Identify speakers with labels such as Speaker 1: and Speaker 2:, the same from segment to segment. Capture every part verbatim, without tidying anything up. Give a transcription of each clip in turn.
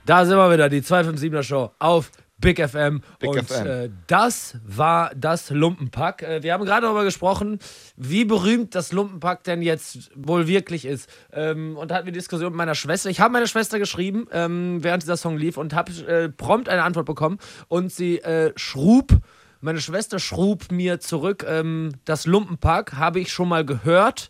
Speaker 1: Da sind wir wieder, die zwei fünf siebener Show auf Big F M.
Speaker 2: Big
Speaker 1: und
Speaker 2: F M.
Speaker 1: Äh, das war das Lumpenpack. Äh, wir haben gerade darüber gesprochen, wie berühmt das Lumpenpack denn jetzt wohl wirklich ist. Ähm, und da hatten wir eine Diskussion mit meiner Schwester. Ich habe meine Schwester geschrieben, ähm, während dieser Song lief, und habe äh, prompt eine Antwort bekommen. Und sie äh, schrub, meine Schwester schrub mir zurück, ähm, das Lumpenpack habe ich schon mal gehört.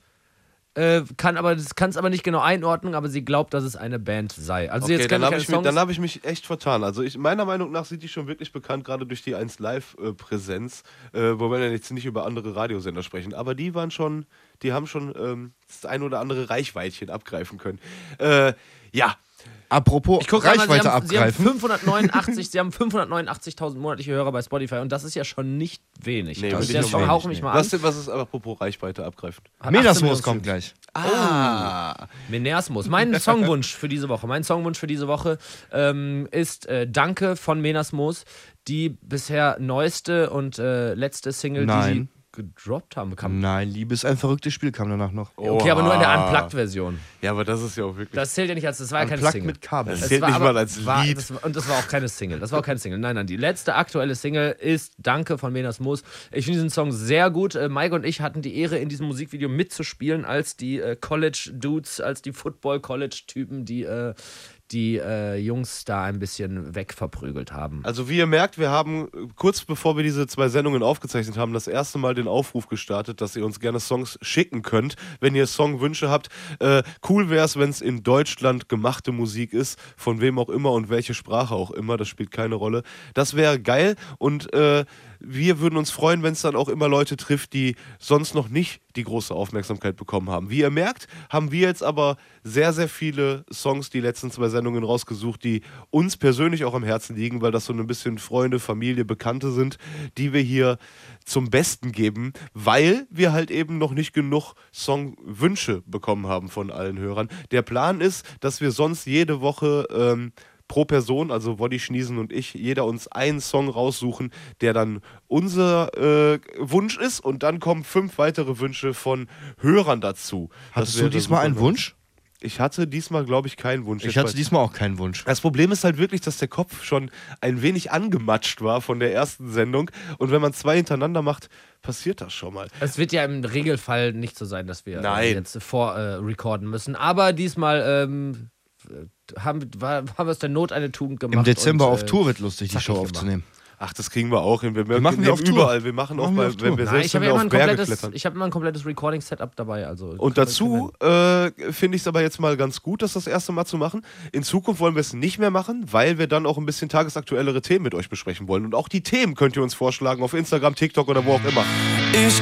Speaker 1: Äh, kann aber das kann es aber nicht genau einordnen, aber sie glaubt, dass es eine Band sei. Also
Speaker 2: Okay,
Speaker 1: jetzt
Speaker 2: dann
Speaker 1: kann
Speaker 2: habe
Speaker 1: ich
Speaker 2: ich,
Speaker 1: keine
Speaker 2: mich-
Speaker 1: Songs.
Speaker 2: dann hab ich mich echt vertan. Also ich, meiner Meinung nach sind die schon wirklich bekannt, gerade durch die eins Live-Präsenz, äh, wo wir jetzt nicht über andere Radiosender sprechen. Aber die waren schon, die haben schon ähm, das ein oder andere Reichweitchen abgreifen können. Äh, ja.
Speaker 3: Apropos
Speaker 1: Ich gucke mal,
Speaker 3: Reichweite
Speaker 1: sie haben, sie haben
Speaker 3: abgreifen.
Speaker 1: fünfhundertneunundachtzig, sie haben fünfhundertneunundachtzigtausend monatliche Hörer bei Spotify und das ist ja schon nicht wenig.
Speaker 2: Nee,
Speaker 1: das
Speaker 2: will
Speaker 1: ist
Speaker 2: ich
Speaker 1: der
Speaker 2: nicht
Speaker 1: Song
Speaker 3: wenig,
Speaker 1: Hauch mich
Speaker 3: nee.
Speaker 1: mal an.
Speaker 2: Was, was ist aber apropos Reichweite abgreifen?
Speaker 1: Hat achtzehn
Speaker 3: Menasmus
Speaker 1: Millionen
Speaker 3: kommt
Speaker 1: Streams.
Speaker 3: gleich.
Speaker 2: Ah.
Speaker 1: Menasmus. Mein Songwunsch für diese Woche, mein Songwunsch für diese Woche ähm, ist äh, Danke von Menasmus, die bisher neueste und äh, letzte Single,
Speaker 3: Nein.
Speaker 1: die sie gedroppt haben. Kam,
Speaker 3: Nein, Liebe ist ein verrücktes Spiel, kam danach noch.
Speaker 1: okay, aber nur in der
Speaker 2: Oha.
Speaker 1: Unplugged-Version.
Speaker 2: Ja, aber das ist ja auch wirklich...
Speaker 1: Das zählt ja nicht als, das war ja keine
Speaker 3: Unplugged
Speaker 1: Single.
Speaker 3: mit Kabel.
Speaker 2: Das
Speaker 1: Es
Speaker 2: zählt
Speaker 1: war
Speaker 2: nicht
Speaker 1: aber-
Speaker 2: mal als
Speaker 1: war,
Speaker 2: Lied.
Speaker 1: Das, war- und das war auch keine Single. Das war auch keine Single. Nein, nein. Die letzte aktuelle Single ist Danke von Menasmus. Ich finde diesen Song sehr gut. Äh, Maike und ich hatten die Ehre, in diesem Musikvideo mitzuspielen, als die äh, College-Dudes, als die Football-College-Typen, die äh, die äh, Jungs da ein bisschen wegverprügelt haben.
Speaker 2: Also wie ihr merkt, wir haben äh, kurz bevor wir diese zwei Sendungen aufgezeichnet haben, das erste Mal den Aufruf gestartet, dass ihr uns gerne Songs schicken könnt, wenn ihr Songwünsche habt. Äh, cool wäre es, wenn es in Deutschland gemachte Musik ist, von wem auch immer und welche Sprache auch immer, das spielt keine Rolle. Das wäre geil und äh, wir würden uns freuen, wenn es dann auch immer Leute trifft, die sonst noch nicht die große Aufmerksamkeit bekommen haben. Wie ihr merkt, haben wir jetzt aber sehr, sehr viele Songs die letzten zwei Sendungen rausgesucht, die uns persönlich auch am Herzen liegen, weil das so ein bisschen Freunde, Familie, Bekannte sind, die wir hier zum Besten geben, weil wir halt eben noch nicht genug Songwünsche bekommen haben von allen Hörern. Der Plan ist, dass wir sonst jede Woche ähm, pro Person, also Woddy, Schniesen und ich, jeder uns einen Song raussuchen, der dann unser äh, Wunsch ist und dann kommen fünf weitere Wünsche von Hörern dazu.
Speaker 3: Hattest
Speaker 2: Das
Speaker 3: du
Speaker 2: wäre
Speaker 3: diesmal
Speaker 2: super
Speaker 3: einen
Speaker 2: nice.
Speaker 3: Wunsch?
Speaker 2: Ich hatte diesmal, glaube ich, keinen Wunsch.
Speaker 3: Ich
Speaker 2: Jetzt
Speaker 3: hatte
Speaker 2: weiß-
Speaker 3: diesmal auch keinen Wunsch.
Speaker 2: Das Problem ist halt wirklich, dass der Kopf schon ein wenig angematscht war von der ersten Sendung und wenn man zwei hintereinander macht, passiert das schon mal.
Speaker 1: Es wird ja im Regelfall nicht so sein, dass wir
Speaker 2: Nein.
Speaker 1: äh, jetzt vor äh, recorden müssen. Aber diesmal ähm, haben, war, haben wir es der Not eine Tugend gemacht.
Speaker 3: Im Dezember
Speaker 1: und,
Speaker 3: auf
Speaker 1: äh,
Speaker 3: Tour wird lustig, die
Speaker 1: zackig
Speaker 3: Show
Speaker 1: gemacht.
Speaker 3: aufzunehmen.
Speaker 2: Ach, das kriegen wir auch hin. Wir,
Speaker 3: machen wir
Speaker 2: nehmen
Speaker 3: auf Tour.
Speaker 2: überall. Wir machen auch
Speaker 3: Machen wir
Speaker 2: mal,
Speaker 3: auf Tour.
Speaker 2: wenn wir
Speaker 1: Nein,
Speaker 2: selbst
Speaker 1: ich habe
Speaker 2: wenn
Speaker 1: ja
Speaker 2: wir
Speaker 1: immer
Speaker 2: auf
Speaker 1: ein
Speaker 2: Berge
Speaker 1: komplettes,
Speaker 2: klettern.
Speaker 1: ich habe immer ein komplettes Recording-Setup dabei. Also
Speaker 2: Und dazu äh, finde ich es aber jetzt mal ganz gut, das das erste Mal zu machen. In Zukunft wollen wir es nicht mehr machen, weil wir dann auch ein bisschen tagesaktuellere Themen mit euch besprechen wollen. Und auch die Themen könnt ihr uns vorschlagen auf Instagram, TikTok oder wo auch immer.
Speaker 4: Ich